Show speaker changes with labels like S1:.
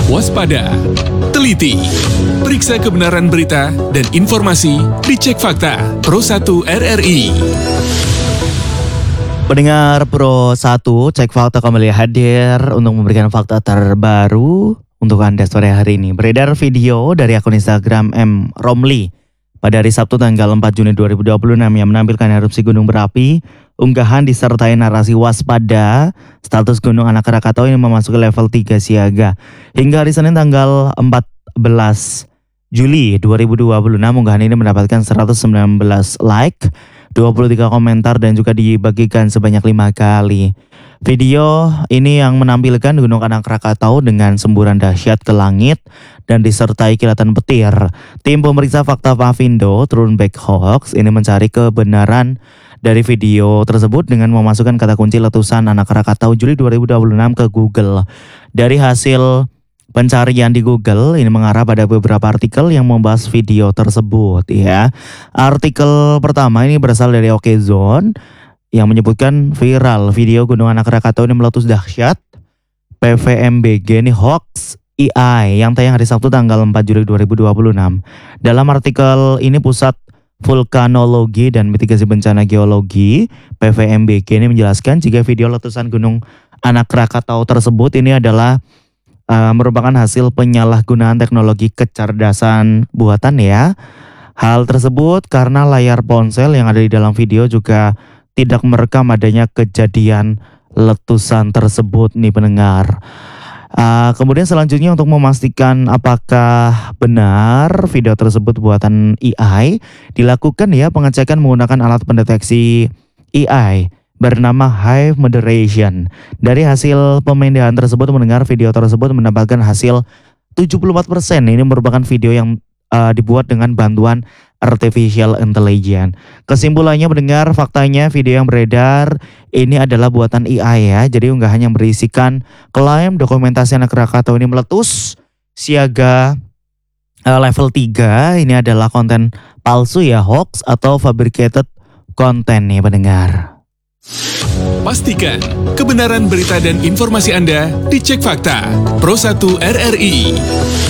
S1: Waspada, teliti, periksa kebenaran berita dan informasi di Cek Fakta Pro 1 RRI.
S2: Pendengar Pro 1, Cek Fakta kembali hadir untuk memberikan fakta terbaru untuk Anda sore hari ini. Beredar video dari akun Instagram M. Romli pada hari Sabtu tanggal 4 Juni 2026 yang menampilkan erupsi gunung berapi. Unggahan disertai narasi waspada, status gunung Anak Krakatau ini memasuki level 3 siaga. Hingga hari Senin tanggal 14 Juli 2026, unggahan ini mendapatkan 119 like, 23 komentar dan juga dibagikan sebanyak 5 kali. Video ini yang menampilkan Gunung Anak Krakatau dengan semburan dahsyat ke langit dan disertai kilatan petir. Tim pemeriksa fakta Pavindo turun back hoax ini mencari kebenaran dari video tersebut dengan memasukkan kata kunci letusan Anak Krakatau Juli 2026 ke Google. Dari hasil pencarian di Google ini mengarah pada beberapa artikel yang membahas video tersebut ya. Artikel pertama ini berasal dari Okezone yang menyebutkan viral video Gunung Anak Krakatau ini meletus dahsyat. PVMBG ini hoax AI yang tayang hari Sabtu tanggal 4 Juli 2026. Dalam artikel ini Pusat Vulkanologi dan Mitigasi Bencana Geologi PVMBG ini menjelaskan jika video letusan Gunung Anak Krakatau tersebut ini adalah merupakan hasil penyalahgunaan teknologi kecerdasan buatan ya. Hal tersebut karena layar ponsel yang ada di dalam video juga tidak merekam adanya kejadian letusan tersebut nih pendengar. Kemudian selanjutnya untuk memastikan apakah benar video tersebut buatan AI, dilakukan ya pengecekan menggunakan alat pendeteksi AI bernama Hive Moderation. Dari hasil pemindahan tersebut mendengar video tersebut mendapatkan hasil 74%. Ini merupakan video yang dibuat dengan bantuan Artificial Intelligence. Kesimpulannya mendengar faktanya video yang beredar ini adalah buatan AI ya. Jadi unggahan yang berisikan klaim dokumentasi Anak Krakatau ini meletus siaga level 3 ini adalah konten palsu ya, hoax atau fabricated content nih pendengar.
S1: Pastikan kebenaran berita dan informasi Anda di Cek Fakta Pro 1 RRI.